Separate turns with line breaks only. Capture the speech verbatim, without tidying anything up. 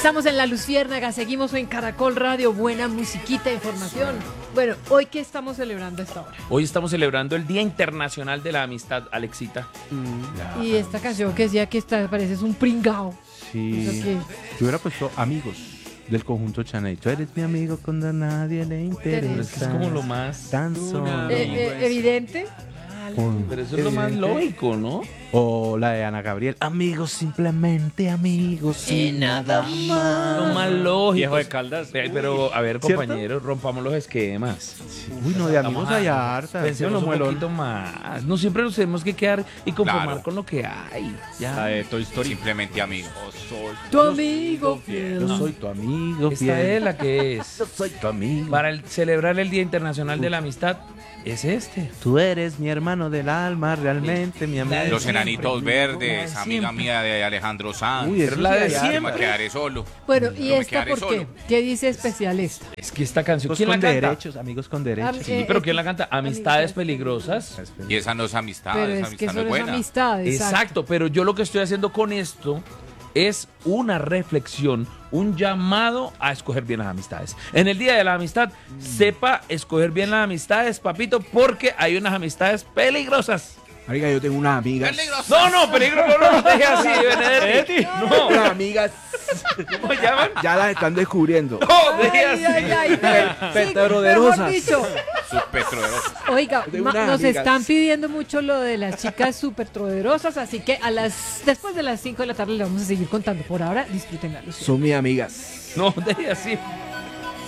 Estamos en La Luciérnaga, seguimos en Caracol Radio, buena musiquita, información. Bueno, ¿hoy qué estamos celebrando a esta hora?
Hoy estamos celebrando el Día Internacional de la Amistad, Alexita.
Mm. Y esta canción que decía que está, pareces un pringao.
Sí, yo hubiera puesto Amigos del conjunto Chaney. Tú eres mi amigo cuando a nadie le interesa.
Es como lo más
tan solo.
Eh, eh, evidente.
Pero eso es lo más lógico, ¿no?
O la de Ana Gabriel. Amigos, simplemente amigos y nada más.
Lo más lógico.
Viejo de Caldas.
Pero, a ver,
¿cierto?
compañeros, rompamos los esquemas.
Sí. Uy, no, de amigos hay harta.
Pensemos un poquito más. No siempre nos tenemos que quedar y conformar
Claro.
con lo que hay. Ya.
La de Toy Story.
Simplemente amigos.
Tu amigo fiel.
Yo soy tu amigo
Esta
fiel.
es la que es.
Yo soy tu amigo.
Para el- celebrar el Día Internacional de la Amistad, es este.
Tú eres mi hermano del alma, realmente mi amigo.
Los
siempre.
enanitos
La
verdes,
de
amiga
siempre.
mía de Alejandro Sanz.
Uy, eso
Pero la
sí
de
hay harta.
Yo me
siempre.
quedaré solo.
Bueno, ¿y
Yo me
esta
quedaré
por qué?
solo.
¿Qué dice especial esta?
Es que esta canción,
Amigos
¿quién la
con
canta?
derechos, amigos con derechos.
Am-
Sí,
Eh,
pero
eh,
¿quién la canta? Amistades peligrosas.
Y esa no es amistad,
Pero
esa
es que
amistad
eso
no es
no es
buena.
amistad, exacto.
Exacto, pero yo lo que estoy haciendo con esto es una reflexión, un llamado a escoger bien las amistades. En el Día de la Amistad, sepa escoger bien las amistades, papito, porque hay unas amistades peligrosas.
Marica, yo tengo unas amigas.
No, no, peligro, no, no, no deje así, Benedetti. No,
Unas amigas.
¿cómo llaman?
Ya las están descubriendo.
No, deje
Ay,
así.
ay, ay, pero- sí,
Petroderosas.
mejor dicho.
Sus petroleros.
Oiga,
De
ma-
unas
nos
amigas.
están pidiendo mucho lo de las chicas súper poderosas, así que a las después de las cinco de la tarde le vamos a seguir contando. Por ahora, disfruten la luz.
Son mis amigas.
No, deje así.